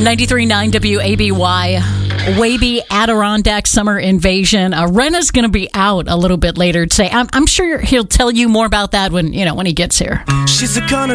93.9 WABY, Waby Adirondack Summer Invasion. Rena's going to be out a little bit later today. I'm sure he'll tell you more about that when he gets here. She's the kind of